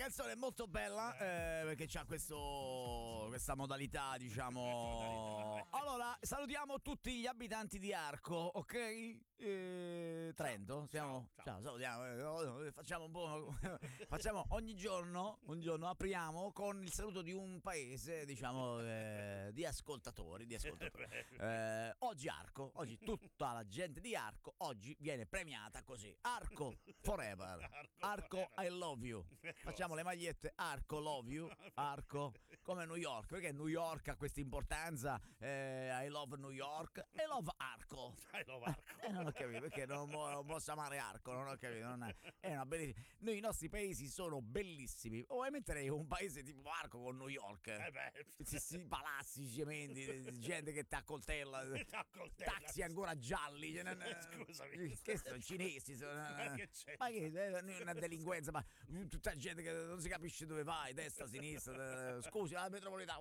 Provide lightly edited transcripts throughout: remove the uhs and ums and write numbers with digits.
canzone è molto bella perché c'ha questa modalità, diciamo. Allora, salutiamo tutti gli abitanti di Arco, ok? Trento, siamo. Ciao, salutiamo. Facciamo un po'. Facciamo ogni giorno apriamo con il saluto di un paese, diciamo, di ascoltatori. Oggi Arco, oggi tutta la gente di Arco oggi viene premiata così. Arco forever. Arco I love you. Facciamo le magliette Arco love you. Arco come New York, perché New York ha questa importanza. I love New York. I love Arco. I love Arco. Non ho capito perché non posso amare Arco, non ho capito. È una bellissima. Noi i nostri paesi sono bellissimi. Ovviamente un paese tipo Arco con New York. Sì, palazzi, cementi, gente che ti accoltella, taxi ancora gialli. Scusami. Che sono cinesi? Ma che c'è? Ma che è una delinquenza, ma tutta gente che non si capisce dove vai, destra, sinistra. Scusi, la metropolitana.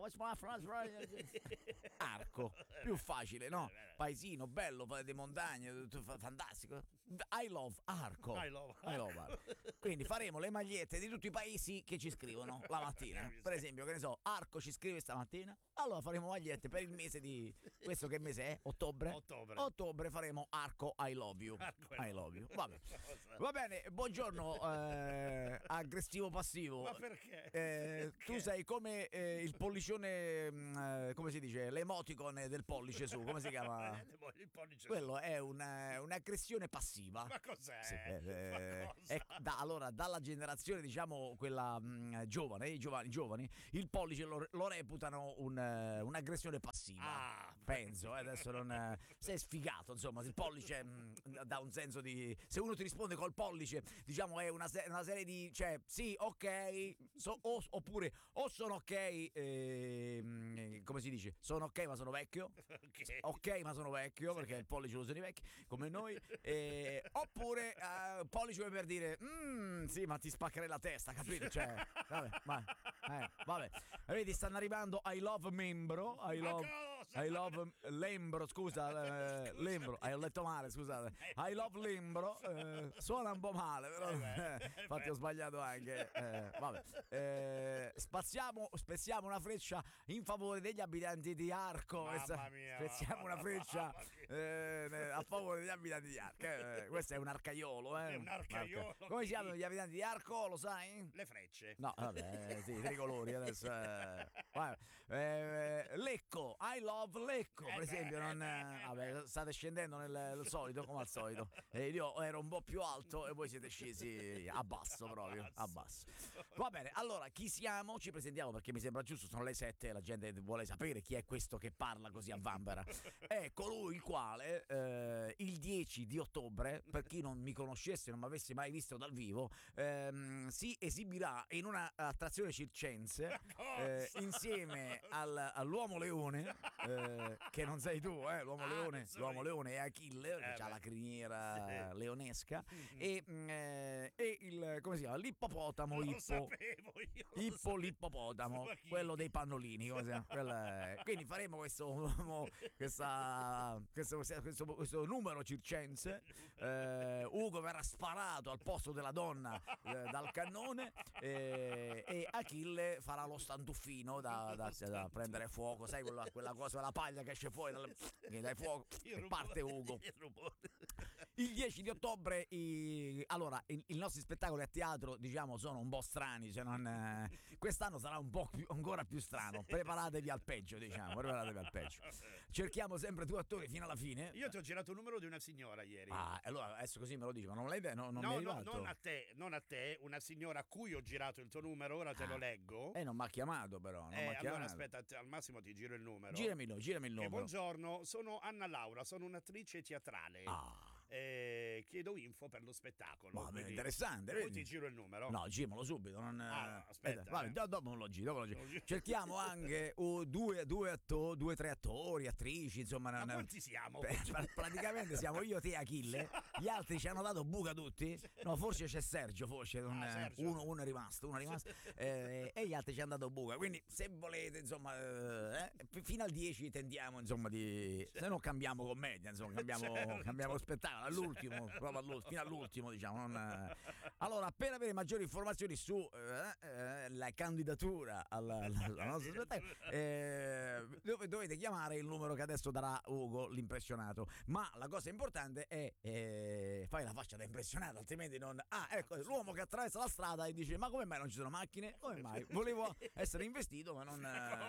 Arco, più facile, no? Paesino, bello, di montagne, fantastico. I love Arco. I love Arco. Quindi faremo le magliette di tutti i paesi che ci scrivono la mattina. Per esempio, che ne so, Arco ci scrive stamattina. Allora faremo magliette per il mese di questo che mese è? Ottobre faremo Arco I love you. I love you. Va bene, buongiorno aggressivo passivo. Ma perché? Tu sei come il pollicione, come si dice? L'emoticon del pollice su, come si chiama? Il pollice Quello è un'aggressione passiva. Ma cos'è? Sì, Ma allora, dalla generazione, diciamo, quella giovane, i giovani, il pollice lo reputano un'aggressione passiva. Penso, adesso non sei sfigato, insomma, il pollice dà un senso di. Se uno ti risponde col pollice, diciamo, è una serie di, cioè, sì, ok, oppure o sono ok, come si dice? Sono ok ma sono vecchio. Ok ma sono vecchio, perché il pollice lo usano i vecchi come noi, oppure pollice per dire sì, ma ti spaccherei la testa, capito? Cioè, vabbè. Vedi, stanno arrivando I love membro, I love Lembro, scusa, Lembro, hai letto male, scusate. I love Lembro, suona un po' male, però infatti ho sbagliato anche. Spezziamo una freccia in favore degli abitanti di Arco. Mamma mia, spezziamo una freccia a favore degli abitanti di Arco. Questo è un arcaiolo, È un arcaiolo. Come si chiamano gli abitanti di Arco, lo sai? Le frecce. No, vabbè, sì, tricolori adesso. Lecco, I love Lecco, per esempio. Vabbè, state scendendo nel solito, come al solito. Io ero un po' più alto e voi siete scesi a basso proprio, a basso. Va bene, allora, chi siamo? Ci presentiamo perché mi sembra giusto, sono le 7 e la gente vuole sapere chi è questo che parla così a vanvera. È colui il quale il 10 di ottobre, per chi non mi conoscesse, non mi avesse mai visto dal vivo, si esibirà in una attrazione circense insieme all'uomo leone, che non sei tu, l'uomo leone è Achille, che ha la criniera leonesca, e il, come si chiama, l'ippopotamo, l'ippopotamo, quello dei pannolini, come si chiama? Quindi faremo questo numero circense. Ugo verrà sparato al posto della donna dal cannone, e Achille farà lo stantuffino da prendere fuoco, sai, quella cosa, la paglia che esce fuori dai fuoco e parte Ugo. Il 10 di ottobre allora i nostri spettacoli a teatro, diciamo, sono un po' strani, cioè quest'anno sarà un po' ancora più strano. Preparatevi al peggio, diciamo, cerchiamo sempre 2 attori fino alla fine. Io ti ho girato il numero di una signora ieri. Allora adesso così me lo dici, ma non l'hai detto? Non mi è arrivato? Non a te, una signora a cui ho girato il tuo numero, ora te lo leggo. Non mi ha chiamato però. Allora aspetta, al massimo ti giro il numero. Girami il numero. Buongiorno, sono Anna Laura, sono un'attrice teatrale. Chiedo info per lo spettacolo. Ma è interessante. Poi ti giro il numero. No, giramolo subito. Aspetta. Vabbè, dopo me lo giro. Cerchiamo anche 2-3 attori, attrici, insomma. Ma quanti siamo? Praticamente siamo io, te e Achille. Gli altri ci hanno dato buca tutti. No, forse c'è Sergio, Sergio. Uno è rimasto. E gli altri ci hanno dato buca. Quindi se volete, insomma, fino al 10 tendiamo, insomma, se no cambiamo commedia, insomma, cambiamo spettacolo. all'ultimo, fino all'ultimo, diciamo. Allora, per avere maggiori informazioni su la candidatura alla nostra spettacolo, dovete chiamare il numero che adesso darà Ugo, l'impressionato. Ma la cosa importante è fai la faccia da impressionato, altrimenti non. Ecco, l'uomo che attraversa la strada e dice: ma come mai non ci sono macchine? Come mai? Volevo essere investito, ma non.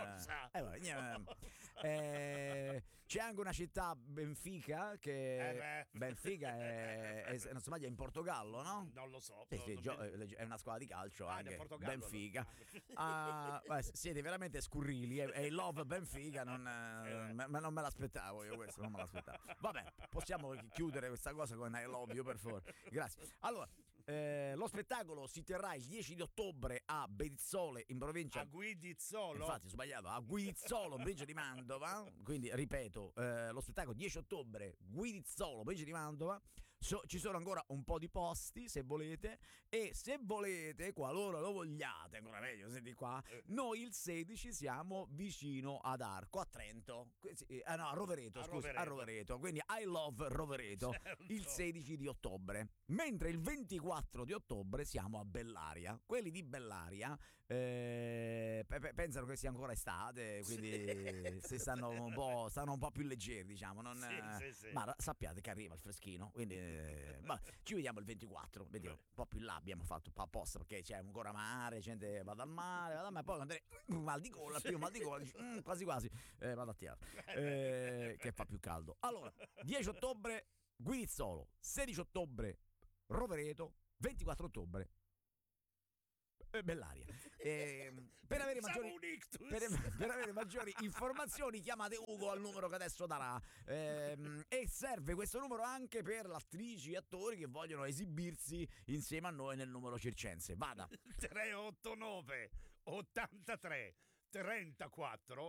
C'è anche una città, Benfica, che Benfica è non si sbaglia in Portogallo, no? Non lo so. Sì, è una squadra di calcio anche. Benfica. Siete veramente scurrili. È il Love Benfica, ma non me l'aspettavo io questo, non me l'aspettavo. Vabbè, possiamo chiudere questa cosa con I love you, per favore. Grazie. Allora, lo spettacolo si terrà il 10 di ottobre a Bedizzole, in provincia. A Guidizzolo? Infatti, ho sbagliato. A Guidizzolo, in provincia di Mantova. Quindi, ripeto, lo spettacolo 10 ottobre, Guidizzolo, provincia di Mantova. Ci sono ancora un po' di posti, se volete. E se volete, qualora lo vogliate, ancora meglio, senti qua, noi il 16 siamo vicino ad Arco, a Trento. A Rovereto, a Rovereto. Quindi I love Rovereto, certo. Il 16 di ottobre. Mentre il 24 di ottobre siamo a Bellaria. Quelli di Bellaria pensano che sia ancora estate, quindi si stanno un po' più leggeri, diciamo. Sì. Ma sappiate che arriva il freschino, quindi ci vediamo il 24, vediamo. Un po' più là abbiamo fatto apposta, perché c'è ancora mare, gente va al mare, poi quando mal di gola, quasi vado a teatro, che fa più caldo. Allora, 10 ottobre Guidizzolo, 16 ottobre Rovereto, 24 ottobre Bellaria. Per avere maggiori informazioni chiamate Ugo al numero che adesso darà, e serve questo numero anche per attrici e attori che vogliono esibirsi insieme a noi nel numero circense. Vada. 389 83 34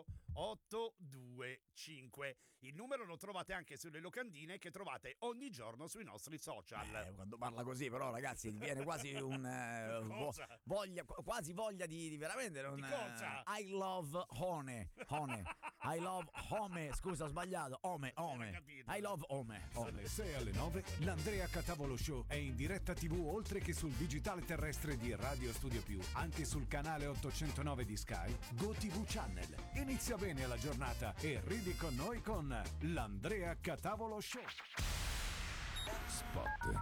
825. Il numero lo trovate anche sulle locandine che trovate ogni giorno sui nostri social. Quando parla così, però, ragazzi, viene quasi quasi voglia di veramente di cosa? I love Hone. I love Home. Scusa, ho sbagliato. Home. I love Home. Dalle 6 alle 9 l'Andrea Catavolo Show è in diretta TV, oltre che sul digitale terrestre di Radio Studio Più, anche sul canale 809 di Sky, GoTV Channel. Inizia bene la giornata e ridi con noi con l'Andrea Catavolo Show. Spot.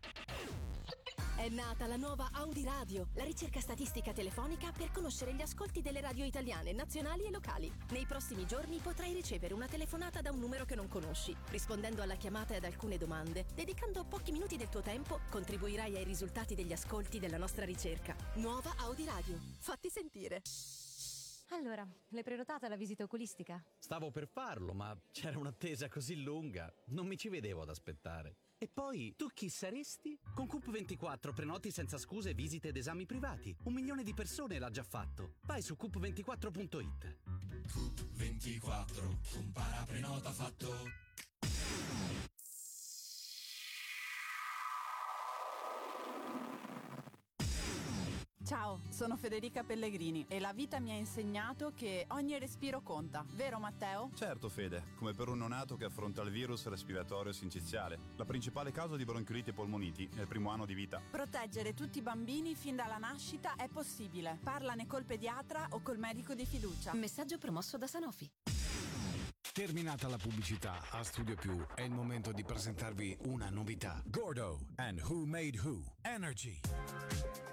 È nata la nuova Audi Radio, la ricerca statistica telefonica per conoscere gli ascolti delle radio italiane, nazionali e locali. Nei prossimi giorni potrai ricevere una telefonata da un numero che non conosci. Rispondendo alla chiamata e ad alcune domande, dedicando pochi minuti del tuo tempo, contribuirai ai risultati degli ascolti della nostra ricerca. Nuova Audi Radio. Fatti sentire. Allora, l'hai prenotata la visita oculistica? Stavo per farlo, ma c'era un'attesa così lunga, non mi ci vedevo ad aspettare. E poi, tu chi saresti? Con Coop24 prenoti senza scuse visite ed esami privati. 1 milione di persone l'ha già fatto. Vai su coop24.it. Coop24, compara, prenota, fatto. Ciao, sono Federica Pellegrini e la vita mi ha insegnato che ogni respiro conta, vero Matteo? Certo Fede, come per un neonato che affronta il virus respiratorio sinciziale, la principale causa di bronchiolite e polmoniti nel primo anno di vita. Proteggere tutti i bambini fin dalla nascita è possibile. Parlane col pediatra o col medico di fiducia. Messaggio promosso da Sanofi. Terminata la pubblicità, a Studio Più è il momento di presentarvi una novità. Gordo and Who Made Who Energy.